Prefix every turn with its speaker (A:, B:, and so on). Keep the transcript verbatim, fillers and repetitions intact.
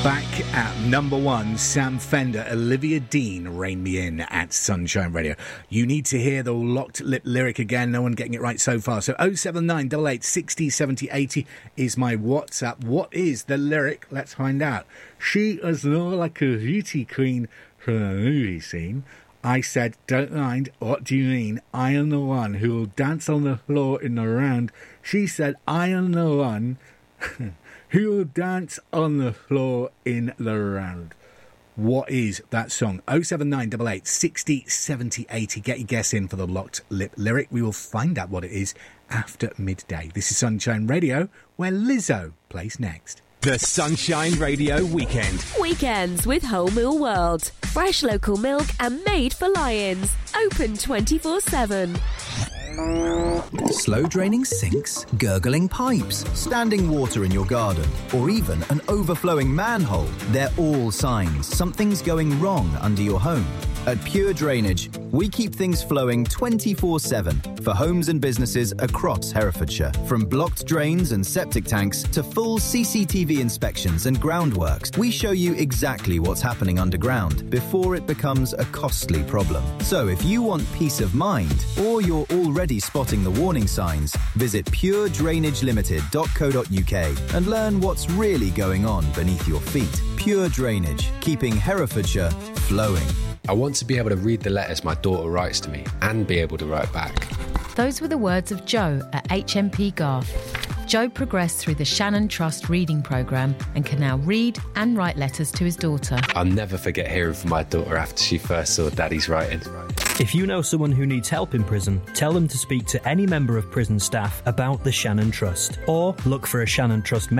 A: Back at number one, Sam Fender, Olivia Dean, Rein Me In at Sunshine Radio. You need to hear the locked lip lyric again. No one getting it right so far. So oh seven nine eight eight six oh seven oh eighty is my WhatsApp. What is the lyric? Let's find out. She is more like a beauty queen from a movie scene. I said, don't mind, what do you mean? I am the one who will dance on the floor in the round. She said, I am the one who will dance on the floor in the round. What is that song? oh seven nine eight eight six oh seven oh eighty. Get your guess in for the locked lip lyric. We will find out what it is after midday. This is Sunshine Radio, where Lizzo plays next.
B: The Sunshine Radio Weekend.
C: Weekends with Whole Mill World. Fresh local milk and made for lions. Open twenty-four seven.
D: Slow draining sinks, gurgling pipes, standing water in your garden, or even an overflowing manhole. They're all signs something's going wrong under your home. At Pure Drainage, we keep things flowing twenty-four seven for homes and businesses across Herefordshire. From blocked drains and septic tanks to full C C T V inspections and groundworks, we show you exactly what's happening underground before it becomes a costly problem. So if you want peace of mind, or you're already spotting the warning signs, visit pure drainage limited dot co dot uk and learn what's really going on beneath your feet. Pure Drainage, keeping Herefordshire flowing.
E: I want to be able to read the letters my daughter writes to me and be able to write back.
F: Those were the words of Joe at H M P Garth. Joe progressed through the Shannon Trust reading programme and can now read and write letters to his daughter.
E: I'll never forget hearing from my daughter after she first saw Daddy's writing.
G: If you know someone who needs help in prison, tell them to speak to any member of prison staff about the Shannon Trust, or look for a Shannon Trust